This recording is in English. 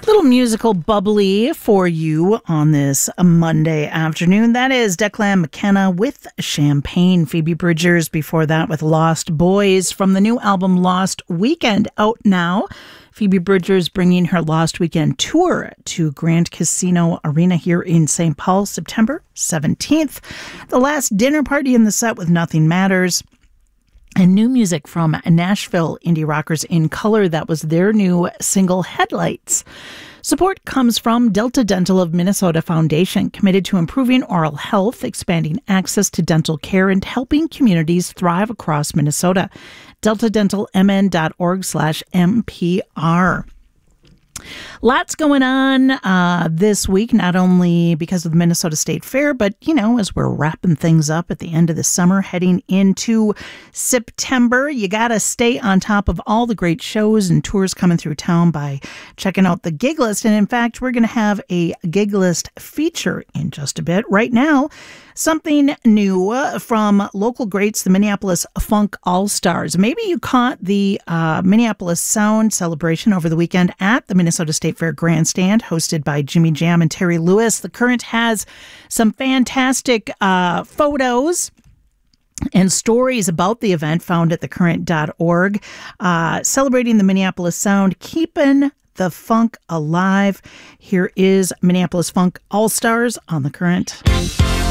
Little musical bubbly for you on this Monday afternoon. That is Declan McKenna with Champagne. Phoebe Bridgers before that with Lost Boys from the new album Lost Weekend, out now. Phoebe Bridgers bringing her Lost Weekend tour to Grand Casino Arena here in St. Paul, September 17th. The last dinner party in the set with Nothing Matters. And new music from Nashville indie rockers In Color. That was their new single, Headlights. Support comes from Delta Dental of Minnesota Foundation, committed to improving oral health, expanding access to dental care, and helping communities thrive across Minnesota. deltadentalmn.org/MPR. Lots going on this week, not only because of the Minnesota State Fair, but, as we're wrapping things up at the end of the summer, heading into September, you got to stay on top of all the great shows and tours coming through town by checking out the Gig List. And in fact, we're going to have a Gig List feature in just a bit. Right now, something new from local greats, the Minneapolis Funk All-Stars. Maybe you caught the Minneapolis Sound celebration over the weekend at the Minnesota State Fair Grandstand, hosted by Jimmy Jam and Terry Lewis. The Current has some fantastic photos and stories about the event found at thecurrent.org, celebrating the Minneapolis Sound, keeping the funk alive. Here is Minneapolis Funk All-Stars on The Current.